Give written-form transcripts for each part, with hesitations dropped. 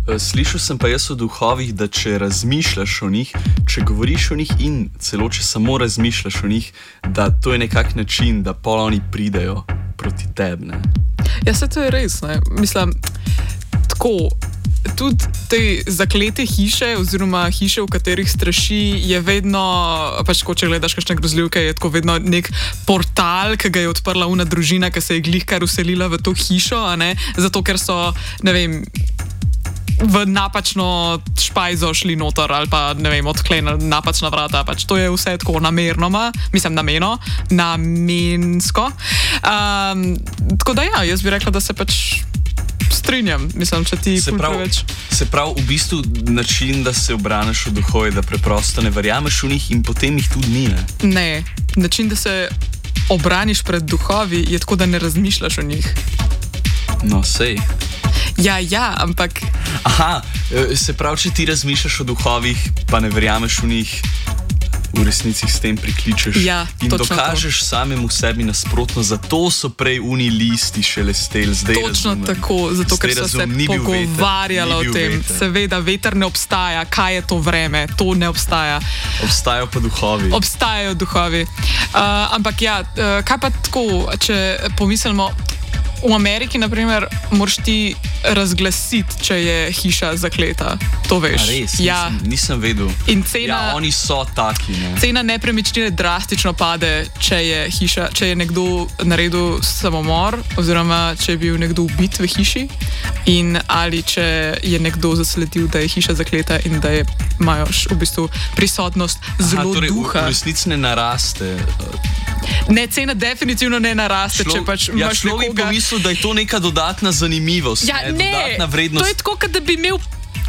Slišal sem pa jaz o duhovih, da če razmišljaš o njih, če govoriš o njih in celo če samo razmišljaš o njih, da to je nekak način, da pol oni pridejo proti tebi, ne? Ja, se to je res, ne? Mislim, tako, tudi te zaklete hiše oziroma hiše, v katerih straši, je vedno, pač ko če gledaš kakšne grozljivke, je tako vedno nek portal, ki ga je odprla una družina, ki se je glihkar uselila v to hišo, a ne? Zato, ker so, ne vem, v napačno špajzo šli noter ali pa, ne vem, odklenili napačna vrata, pač to je vse tako namenoma, mislim namensko. Tako da ja, jaz bi rekla, da se pač strinjam, mislim, če ti preveč. Se pravi, v bistvu način, da se obraniš od duhov, je, da preprosto ne verjameš v njih in potem jih tudi ni, ne? Ne, način, da se obraniš pred duhovi, je tako, da ne razmišljaš o njih. No, sej. Ja, ampak... Aha, se pravi, če ti razmišljaš o duhovih, pa ne verjameš v njih, v resnici s tem prikličeš in dokažeš samemu sebi nasprotno, zato so prej uni listi šelesteli, zdaj točno razumem. Tako, zato ker so se pogovarjali o tem. Seveda, veter ne obstaja, kaj je to vreme, to ne obstaja. Obstajajo pa duhovi. Obstajajo duhovi. Ampak ja, kaj pa tako, če pomislimo, v Ameriki, naprimer, moraš ti razglasiti, če je hiša zakleta. To veš. A res? Ja. Nisem vedel. In cena, ja, oni so taki, ne? Cena nepremičnine drastično pade, če je nekdo naredil samomor, oziroma če je bil nekdo ubit v hiši, in ali če je nekdo zasledil, da je hiša zakleta in da imajo v bistvu prisotnost zelo duha. V resnici ne naraste. Ne, cena definitivno ne naraste, če pač imaš nekoga... Človek bi pomislil, da je to neka dodatna zanimivost, dodatna vrednost. To je tako, kot da bi imel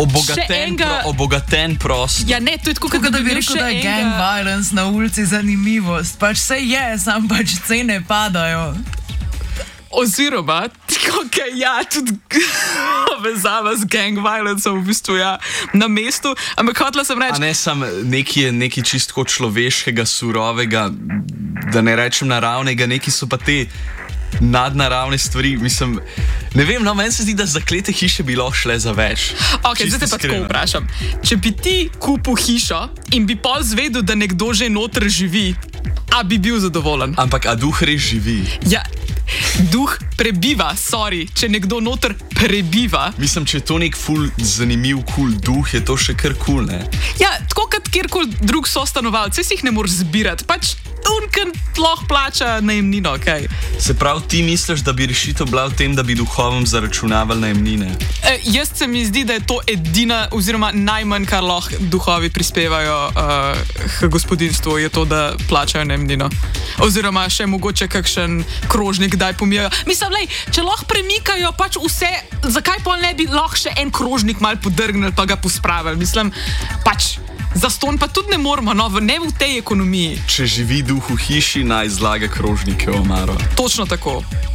obogaten prostor. Ja, ne, to je tako, kot da bi rekel, da je gang violence na ulici zanimivost. Pač vse je, sam pač cene padajo. Oziroma, okay, ja, tudi vezava z gang violence v bistvu, ja, na mestu, ampak hotela sem reči... A ne sam nekaj čistko človeškega, surovega, da ne rečem naravnega, neki so pa te nadnaravne stvari, mislim, ne vem, no, meni se zdi, da zaklete hiše bi lahko šle za več. Ok, zdaj te pa tako vprašam. Če bi ti kupil hišo in bi pol zvedel, da nekdo že noter živi, a bi bil zadovoljen? Ampak a duh res živi? Ja, duh prebiva, če nekdo noter prebiva. Mislim, če je to nek ful zanimiv, cool duh, je to še kar cool, ne? Ja, tako kot kjerkoli drug sostanovalec, si jih ne moreš zbirati, pač unken lahko plača najemnino, okej. Se pravi, ti misliš, da bi rešitev bila v tem, da bi duhovom zaračunavali najemnine? Jaz se mi zdi, da je to edina oziroma najmanj, kar lahko duhovi prispevajo k gospodinstvu, je to, da plačajo najemnino. Oziroma še mogoče kakšen krožnik kdaj pomijajo. Mislim, lej, če lahko premikajo pač vse, zakaj pol ne bi lahko še en krožnik mal podrgnili pa ga pospravili? Mislim, pač zastonj pa tudi ne moramo, no, ne v tej ekonomiji. Če živi duh v hiši, naj zlaga krožnike v omaro. Točno tako.